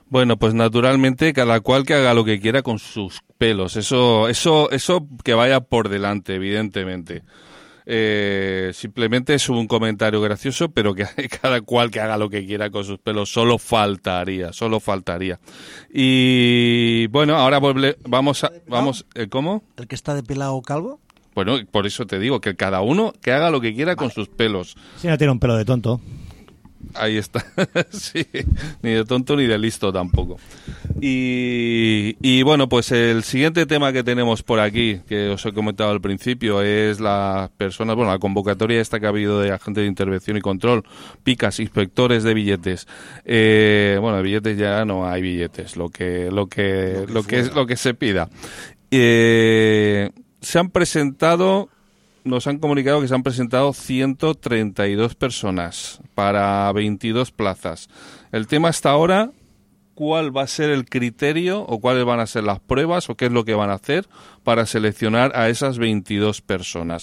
Bueno, pues naturalmente cada cual que haga lo que quiera con sus pelos. Eso que vaya por delante, evidentemente. Simplemente es un comentario gracioso, pero que cada cual que haga lo que quiera con sus pelos, solo faltaría. Y bueno, ahora vamos, ¿cómo? ¿El que está depilado calvo? Bueno, por eso te digo, que cada uno que haga lo que quiera con sus pelos. Si no tiene un pelo de tonto. Ahí está, sí, ni de tonto ni de listo tampoco. Y bueno, pues el siguiente tema que tenemos por aquí, que os he comentado al principio, es las personas, bueno, la convocatoria esta que ha habido de agentes de intervención y control, PICAS, inspectores de billetes. Bueno, de billetes ya no hay billetes, lo que se pida. Nos han comunicado que se han presentado 132 personas para 22 plazas. El tema hasta ahora, ¿cuál va a ser el criterio o cuáles van a ser las pruebas o qué es lo que van a hacer para seleccionar a esas 22 personas?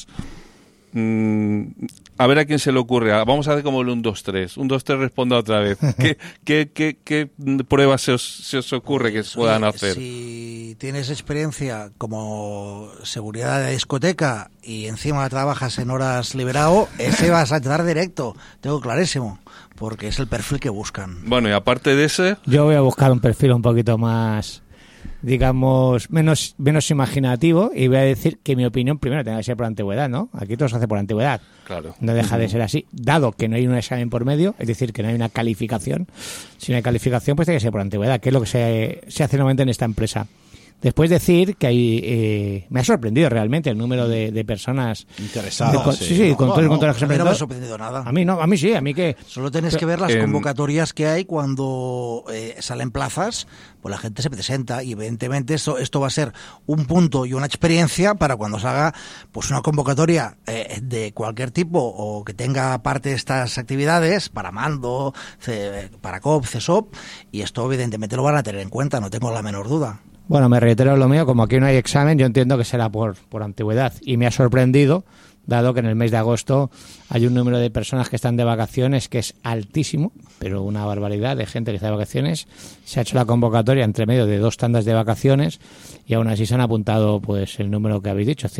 A ver a quién se le ocurre. Vamos a hacer como el 1, 2, 3. 1, 2, 3 responda otra vez. ¿Qué pruebas se os ocurre que se puedan hacer? Si tienes experiencia como seguridad de discoteca y encima trabajas en horas liberado, ese vas a entrar directo. Tengo clarísimo, porque es el perfil que buscan. Bueno, y aparte de ese... Yo voy a buscar un perfil un poquito más, digamos, menos imaginativo, y voy a decir que mi opinión primero tiene que ser por antigüedad, ¿no? Aquí todo se hace por antigüedad. Claro. No deja de ser así, dado que no hay un examen por medio, es decir, que no hay una calificación. Si no hay calificación, pues tiene que ser por antigüedad, que es lo que se hace normalmente en esta empresa. Después decir que hay, me ha sorprendido realmente el número de personas interesadas. Con todo el que se a mí no me ha sorprendido nada. A mí no, a mí sí, a mí que... Solo tenés que ver las convocatorias que hay cuando salen plazas, pues la gente se presenta y evidentemente esto va a ser un punto y una experiencia para cuando se haga pues una convocatoria de cualquier tipo o que tenga parte de estas actividades para mando, para COP, CESOP, y esto evidentemente lo van a tener en cuenta, no tengo la menor duda. Bueno, me reitero lo mío, como aquí no hay examen, yo entiendo que será por antigüedad. Y me ha sorprendido, dado que en el mes de agosto hay un número de personas que están de vacaciones que es altísimo, pero una barbaridad de gente que está de vacaciones. Se ha hecho la convocatoria entre medio de 2 tandas de vacaciones y aún así se han apuntado pues el número que habéis dicho,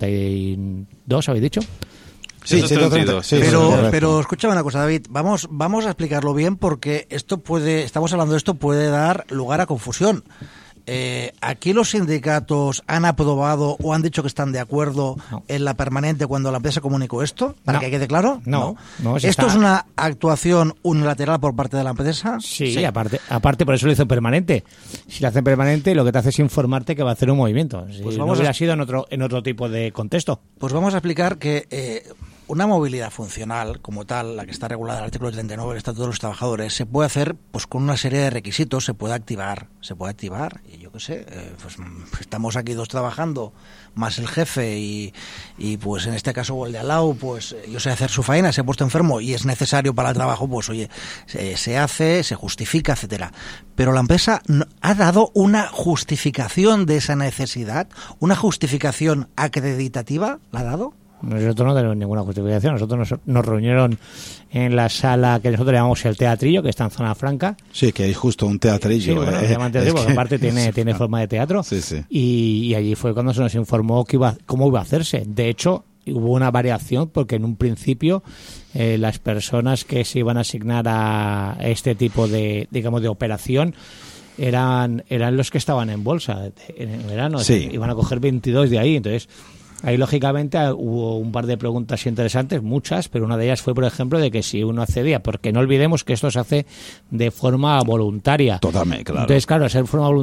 132, ¿habéis dicho? Sí, 132. Sí, pero escúchame una cosa, David, vamos a explicarlo bien porque estamos hablando de esto, puede dar lugar a confusión. ¿Aquí los sindicatos han aprobado o han dicho que están de acuerdo en la permanente cuando la empresa comunicó esto? ¿Para que quede claro? No. ¿Esto es una actuación unilateral por parte de la empresa? Sí. Aparte por eso lo hizo permanente. Si lo hacen permanente, lo que te hace es informarte que va a hacer un movimiento. Si pues no hubiera sido en otro tipo de contexto. Pues vamos a explicar que... una movilidad funcional como tal, la que está regulada en el artículo 39 del Estatuto de los Trabajadores, se puede hacer pues con una serie de requisitos, se puede activar, y yo qué sé, pues estamos aquí 2 trabajando, más el jefe y pues en este caso o el de al lado, pues yo sé hacer su faena, se ha puesto enfermo y es necesario para el trabajo, pues oye, se hace, se justifica, etcétera. Pero la empresa ha dado una justificación de esa necesidad, una justificación acreditativa, ¿la ha dado? Nosotros no tenemos ninguna justificación. Nosotros nos reunieron en la sala que nosotros llamamos el Teatrillo, que está en Zona Franca. Sí, que hay justo un teatrillo. Sí, bueno, se llama teatrillo, porque aparte tiene forma de teatro. Sí, sí. Y allí fue cuando se nos informó cómo iba a hacerse. De hecho, hubo una variación porque en un principio las personas que se iban a asignar a este tipo de, digamos, de operación eran los que estaban en bolsa en el verano. Sí. Iban a coger 22 de ahí, entonces... Ahí, lógicamente, hubo un par de preguntas interesantes, muchas, pero una de ellas fue, por ejemplo, de que si uno accedía, porque no olvidemos que esto se hace de forma voluntaria. Totalmente, claro. Entonces, claro, ser forma voluntaria